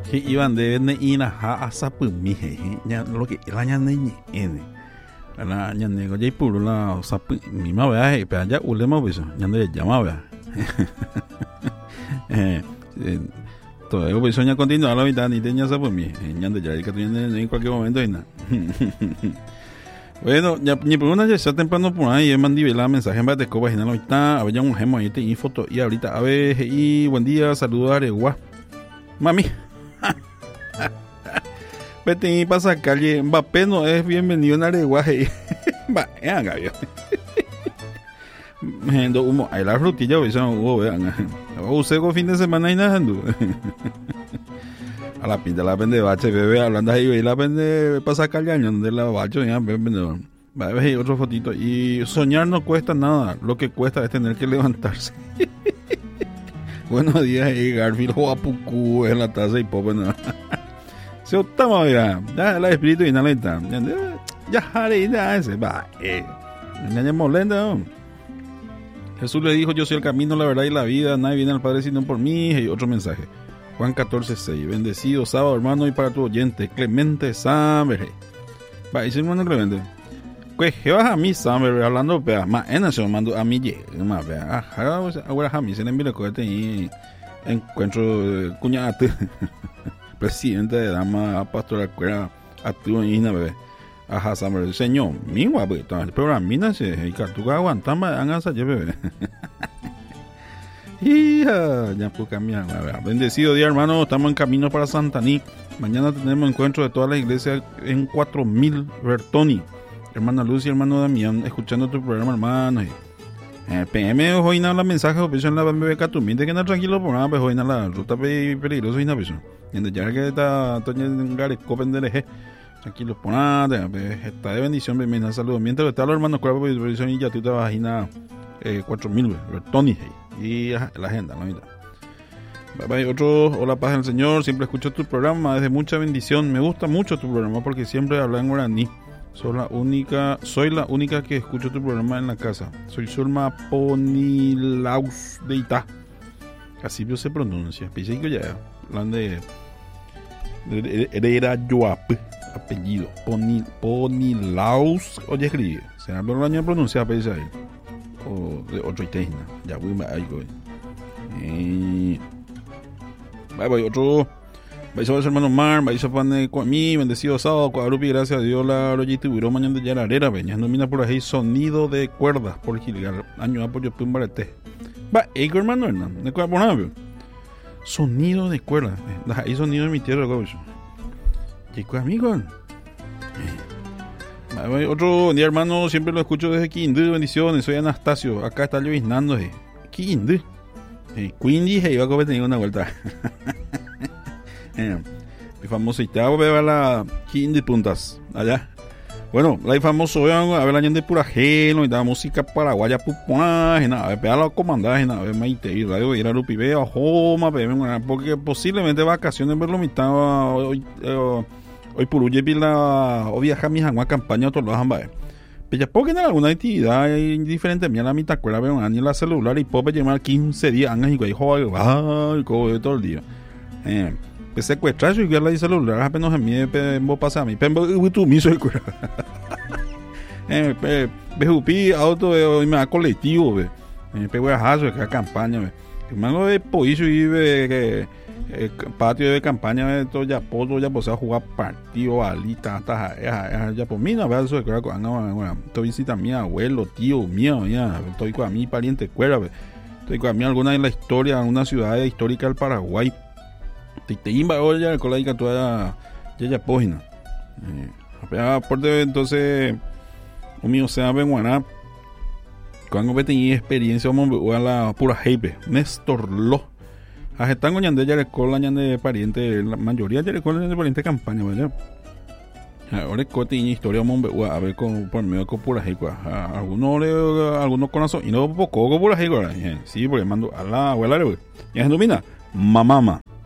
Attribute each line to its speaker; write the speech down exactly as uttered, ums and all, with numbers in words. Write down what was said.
Speaker 1: que iban de ne ina ha asapumi ya lo que la ñane ene la ñane go jay puro la sapumi ma vea pe allá ulema beso ñande llama vea eh todo eso beso ña continúa la vida ni teña sapumi ñande ya que tiene en cualquier momento y nada. Bueno, ya ni pregunta ya está temprano por ahí, me mandé la mensaje en base de copa general ahorita, había un gemo ahí y foto y ahorita a ver y buen día, saludos a Aregua. Mami. Vete y pasa calle, Mbappé no es bienvenido en Aregua. Va, ya Gabio. Me do humo, ahí la frutilla hoy son hubo vean. Usted con fin de semana y nada. A la pinta la vende bache, bebé, hablando ahí, y la vende pasa calle año, donde la bacho, ya, bebé, va a ver otro fotito. Y soñar no cuesta nada, lo que cuesta es tener que levantarse. Buenos días, y Garfield, Joapucu, en la taza y popo, no. Se otama, ya, ya, la espíritu y nada, ya, haré, ya, ese, va, eh, me molesta, ¿no? Jesús le dijo, yo soy el camino, la verdad y la vida, nadie viene al Padre sino por mí, y otro mensaje. Juan catorce seis. Bendecido sábado, hermano, y para tu oyente, Clemente Samber. Va, dice hermano Clemente. Pues, ¿qué vas a mí, Samber? Hablando, vea, más en eso, mando a mí, más, vea, ahora a mí, se le envía el cohete y encuentro cuñate, presidente de dama, pastora, cuera, activo en Ina, bebé. Ajá, Samber, señor, mi guapo, pero a mí no sé, y que tú aguantas más, hagas allá, bebé. Hija, ya puedo cambiar. Bendecido día, hermano. Estamos en camino para Santaní. Mañana tenemos encuentro de todas las iglesias en cuatro mil Bertoni. Hermana Lucy, hermano Damián, escuchando tu programa, hermano. Eh, P M, hoy nada, la mensaje, o en la bebé Catuminte, que no tranquilo por nada, pues hoy nada, la ruta peligrosa y nada, pues. En ya que está, Toño en Gare, Copen de Leje. Tranquilo por nada, está de bendición, bienvenida, saludos. Mientras está los hermanos, cuerpo de bendición y ya tú te vas a imaginar cuatro mil Bertoni, y la agenda, la mitad. Bye bye, otro, hola paz del Señor, siempre escucho tu programa, es de mucha bendición, me gusta mucho tu programa porque siempre habla en guaraní, soy la única, soy la única que escucho tu programa en la casa, soy Zulma Ponilaus de Itá, así se pronuncia, pensé que ya hablan de Herrera Yoap, apellido, Poni, Ponilaus, oye escribe, se habla el año pronunciar, pensé ahí. O de otro itegna, ya voy a algo. Eh, bye bye, otro. Vais a ver, hermano Mar, vais a poner con mí, bendecido sábado, cuadrupi, gracias a Dios, la rollita y mañana de Yararera, veñas nomina por ahí, sonido de cuerdas, por Gilgar, año apoyo pumbarete. Va, Eiko, hermano, no, no cuerda por nada, sonido de cuerdas, ahí sonido de mi tierra, gocho. Chico, amigo. Otro día, hermano, siempre lo escucho desde Quindú, bendiciones, soy Anastasio, acá está lloviznando, eh. Quindú, eh, Quindí, eh, iba a comer una vuelta. eh, mi famoso Itabo, beba la Quindí puntas, allá. Bueno, la famoso, vean, a ver la gente de Purajelo, y da música paraguaya, pupuaje, nada, a ver, pega la comandaje, nada, a ver, maite, y radio, ir a Lupibe, a Joma, porque posiblemente vacaciones, verlo, mitad, hoy, eh, hoy por hoy la o viaja mi jangua campaña todos los ambas. Pero ya porque en alguna actividad diferente mía la mitad cuela veo en la celular y puedo llevar quince días angas y güey joder ay coge todo el día. Eh, pues secuestrar y que la celular apenas en mí vos pasa a mí, pero tú mismo el cura. Eh, pe bejupi auto y me da colectivo ve. Eh, pe voy a hacer que campaña ve. Hermano de pollo y que Eh, patio de campaña todo ya todo ya pues a jugar partido alita hasta ya por mí no veo eso de que bueno estoy visita a mi abuelo tío mío ya estoy con a mi pariente cuera estoy con a mí alguna en la historia una ciudad histórica del Paraguay te te imba hoy ya el colega toda ya ya página eh por entonces un mío se llama Guaná cuando me tenía experiencia vamos a la pura jefe Néstor Lo Ajetango ñande ya recola ñande pariente, la mayoría ya recola ñande pariente campaña, ¿vale? Ahora es que historia a ver con por medio con pura jicua. Algunos algunos conozco y no poco con pura jicua. Sí, porque mando a la abuela, ya se domina. Mamama.